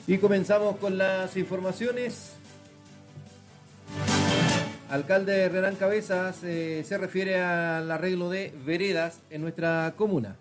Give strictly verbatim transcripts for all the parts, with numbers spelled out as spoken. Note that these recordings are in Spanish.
Y comenzamos con las informaciones. Alcalde Renán Cabezas eh, se refiere al arreglo de veredas en nuestra comuna.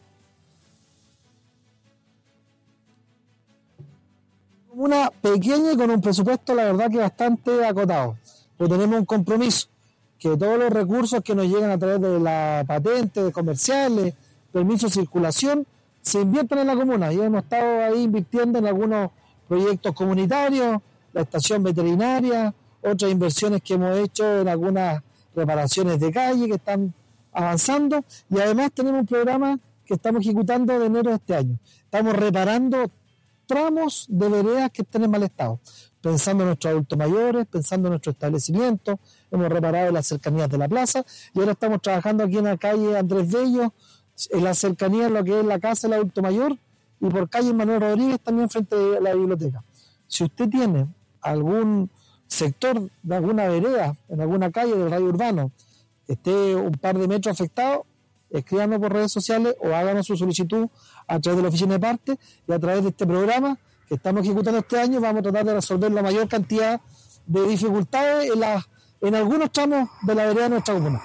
Una pequeña y con un presupuesto, la verdad, que bastante acotado. Pero tenemos un compromiso, que todos los recursos que nos llegan a través de la patente, de comerciales, permiso de circulación, se invierten en la comuna. Y hemos estado ahí invirtiendo en algunos proyectos comunitarios, la estación veterinaria, otras inversiones que hemos hecho en algunas reparaciones de calle que están avanzando, y además tenemos un programa que estamos ejecutando de enero de este año. Estamos reparando tramos de veredas que estén en mal estado, pensando en nuestros adultos mayores, pensando en nuestro establecimiento. Hemos reparado las cercanías de la plaza y ahora estamos trabajando aquí en la calle Andrés Bello, en la cercanía de lo que es la casa del adulto mayor, y por calle Manuel Rodríguez también frente a la biblioteca. Si usted tiene algún sector de alguna vereda, en alguna calle del radio urbano, esté un par de metros afectado, escríbanos por redes sociales o háganos su solicitud a través de la oficina de parte, y a través de este programa que estamos ejecutando este año vamos a tratar de resolver la mayor cantidad de dificultades en, la, en algunos tramos de la vereda de nuestra comuna.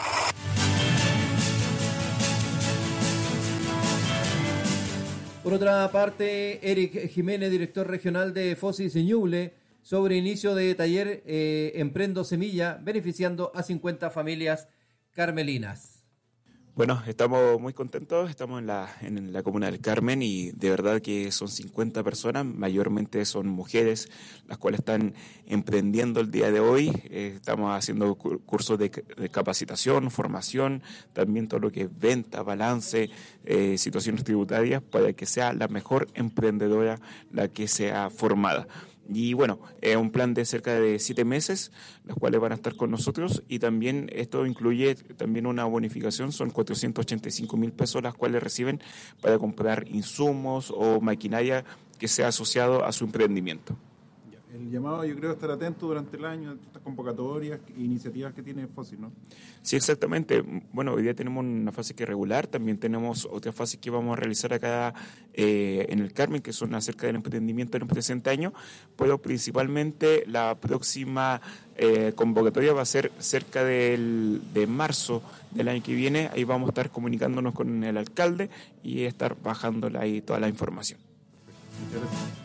Por otra parte, Eric Jiménez, director regional de Fosis y Ñuble, sobre inicio de taller eh, Emprendo Semilla, beneficiando a cincuenta familias carmelinas. Bueno, estamos muy contentos, estamos en la, en la comuna del Carmen y de verdad que son cincuenta personas, mayormente son mujeres las cuales están emprendiendo el día de hoy. Eh, estamos haciendo cursos de, de capacitación, formación, también todo lo que es venta, balance, eh, situaciones tributarias, para que sea la mejor emprendedora la que sea formada. Y bueno, es un plan de cerca de siete meses, los cuales van a estar con nosotros, y también esto incluye también una bonificación, son cuatrocientos ochenta y cinco mil pesos las cuales reciben para comprar insumos o maquinaria que sea asociado a su emprendimiento. El llamado, yo creo, estar atento durante el año a estas convocatorias e iniciativas que tiene Fosis, ¿no? Sí, exactamente. Bueno, hoy día tenemos una fase que regular, también tenemos otra fase que vamos a realizar acá eh, en el Carmen, que son acerca del emprendimiento en el presente año, pero principalmente la próxima eh, convocatoria va a ser cerca del, de marzo del año que viene. Ahí vamos a estar comunicándonos con el alcalde y estar bajándole ahí toda la información. Muchas gracias.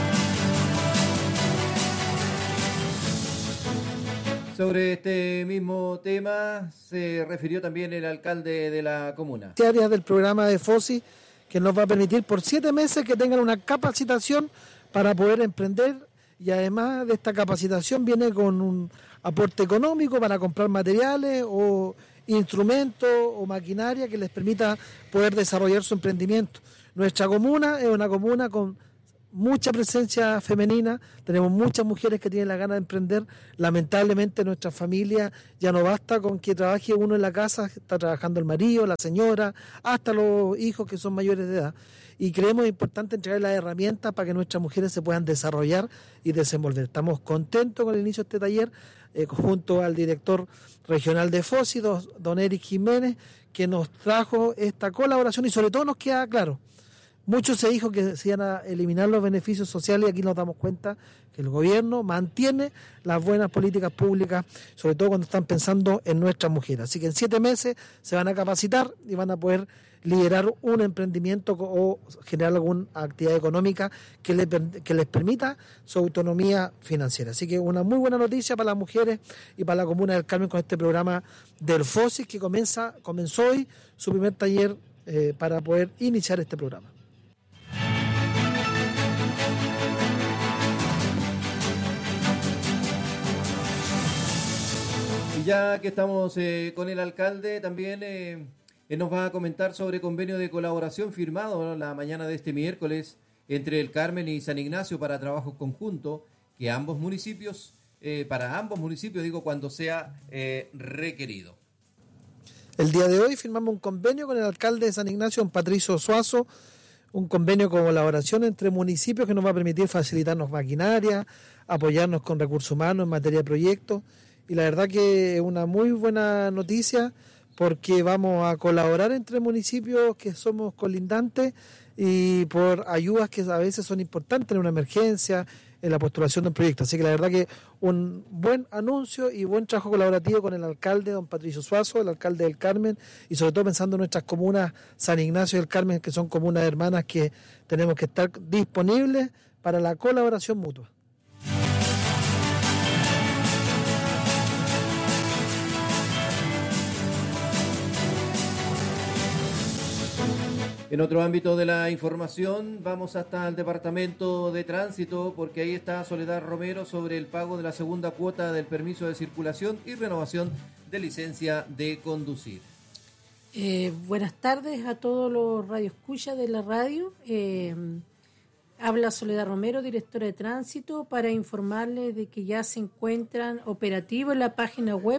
Sobre este mismo tema se refirió también el alcalde de la comuna. Áreas del programa de Fosis que nos va a permitir por siete meses que tengan una capacitación para poder emprender, y además de esta capacitación viene con un aporte económico para comprar materiales o instrumentos o maquinaria que les permita poder desarrollar su emprendimiento. Nuestra comuna es una comuna con mucha presencia femenina, tenemos muchas mujeres que tienen la gana de emprender. Lamentablemente nuestra familia ya no basta con que trabaje uno en la casa, está trabajando el marido, la señora, hasta los hijos que son mayores de edad, y creemos importante entregar las herramientas para que nuestras mujeres se puedan desarrollar y desenvolver. Estamos contentos con el inicio de este taller, eh, junto al director regional de Fosis, don Eric Jiménez, que nos trajo esta colaboración, y sobre todo nos queda claro, mucho se dijo que se iban a eliminar los beneficios sociales, y aquí nos damos cuenta que el gobierno mantiene las buenas políticas públicas, sobre todo cuando están pensando en nuestras mujeres. Así que en siete meses se van a capacitar y van a poder liderar un emprendimiento o generar alguna actividad económica que, le, que les permita su autonomía financiera. Así que una muy buena noticia para las mujeres y para la comuna del Carmen con este programa del Fosis que comienza, comenzó hoy su primer taller eh, para poder iniciar este programa. Ya que estamos eh, con el alcalde, también eh, él nos va a comentar sobre convenio de colaboración firmado, ¿no?, la mañana de este miércoles entre el Carmen y San Ignacio para trabajos conjuntos, que ambos municipios, eh, para ambos municipios, digo, cuando sea eh, requerido. El día de hoy firmamos un convenio con el alcalde de San Ignacio, don Patricio Suazo, un convenio de colaboración entre municipios que nos va a permitir facilitarnos maquinaria, apoyarnos con recursos humanos en materia de proyectos. Y la verdad que es una muy buena noticia porque vamos a colaborar entre municipios que somos colindantes y por ayudas que a veces son importantes en una emergencia, en la postulación de un proyecto. Así que la verdad que un buen anuncio y buen trabajo colaborativo con el alcalde, don Patricio Suazo, el alcalde del Carmen, y sobre todo pensando en nuestras comunas San Ignacio y el Carmen, que son comunas hermanas que tenemos que estar disponibles para la colaboración mutua. En otro ámbito de la información, vamos hasta el Departamento de Tránsito, porque ahí está Soledad Romero sobre el pago de la segunda cuota del permiso de circulación y renovación de licencia de conducir. Eh, buenas tardes a todos los radioescuchas de la radio. Eh, habla Soledad Romero, directora de Tránsito, para informarles de que ya se encuentran operativos en la página web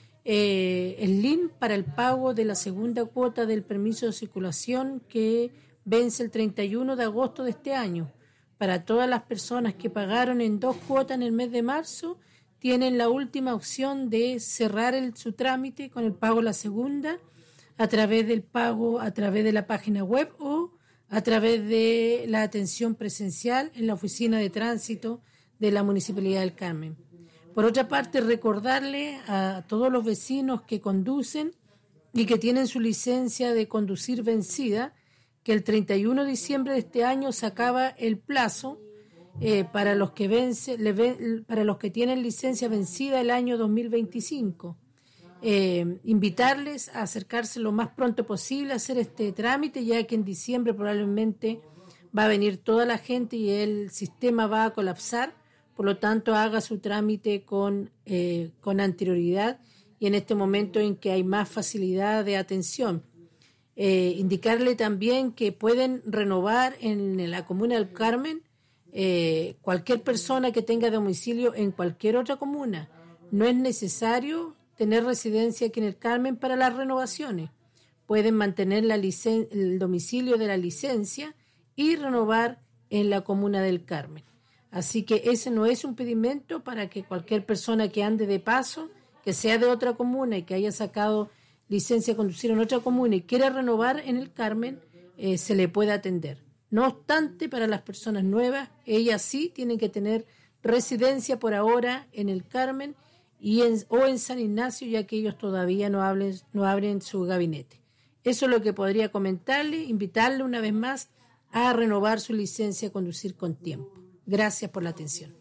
Eh, el link para el pago de la segunda cuota del permiso de circulación que vence el treinta y uno de agosto de este año. Para todas las personas que pagaron en dos cuotas en el mes de marzo, tienen la última opción de cerrar el, su trámite con el pago de la segunda a través del pago, a través de la página web o a través de la atención presencial en la oficina de tránsito de la Municipalidad del Carmen. Por otra parte, recordarle a todos los vecinos que conducen y que tienen su licencia de conducir vencida que el treinta y uno de diciembre de este año se acaba el plazo eh, para los que vence, le ven, para los que tienen licencia vencida el año dos mil veinticinco. Eh, invitarles a acercarse lo más pronto posible a hacer este trámite, ya que en diciembre probablemente va a venir toda la gente y el sistema va a colapsar. Por lo tanto, haga su trámite con, eh, con anterioridad y en este momento en que hay más facilidad de atención. Eh, indicarle también que pueden renovar en la comuna del Carmen eh, cualquier persona que tenga domicilio en cualquier otra comuna. No es necesario tener residencia aquí en el Carmen para las renovaciones. Pueden mantener la licen- el domicilio de la licencia y renovar en la comuna del Carmen. Así que ese no es un impedimento para que cualquier persona que ande de paso, que sea de otra comuna y que haya sacado licencia de conducir en otra comuna y quiera renovar en el Carmen, eh, se le pueda atender. No obstante, para las personas nuevas, ellas sí tienen que tener residencia por ahora en el Carmen y en, o en San Ignacio, ya que ellos todavía no, hablen, no abren su gabinete. Eso es lo que podría comentarle, invitarle una vez más a renovar su licencia de conducir con tiempo. Gracias por la atención.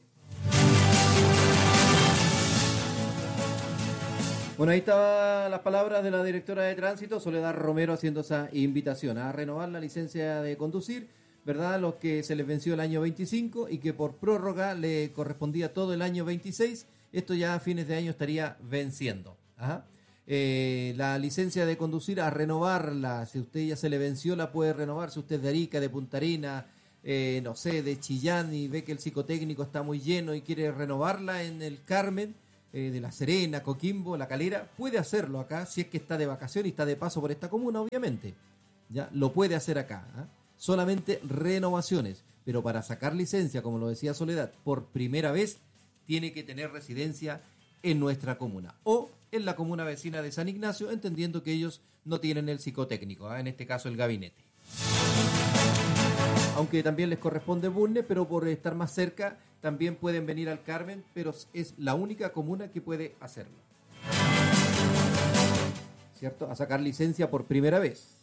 Bueno, ahí estaban las palabras de la directora de Tránsito, Soledad Romero, haciendo esa invitación a renovar la licencia de conducir, ¿verdad? Los que se les venció el año veinticinco y que por prórroga le correspondía todo el año veintiséis, esto ya a fines de año estaría venciendo. Ajá. Eh, la licencia de conducir, a renovarla, si usted ya se le venció, la puede renovar, si usted es de Arica, de Punta Arenas, Eh, no sé, de Chillán y ve que el psicotécnico está muy lleno y quiere renovarla en el Carmen, eh, de La Serena, Coquimbo, La Calera, puede hacerlo acá, si es que está de vacación y está de paso por esta comuna, obviamente. Ya lo puede hacer acá, ¿eh? Solamente renovaciones, pero para sacar licencia, como lo decía Soledad, por primera vez tiene que tener residencia en nuestra comuna o en la comuna vecina de San Ignacio, entendiendo que ellos no tienen el psicotécnico, ¿eh? En este caso el gabinete. Aunque también les corresponde Bunne, pero por estar más cerca también pueden venir al Carmen, pero es la única comuna que puede hacerlo, ¿cierto? A sacar licencia por primera vez.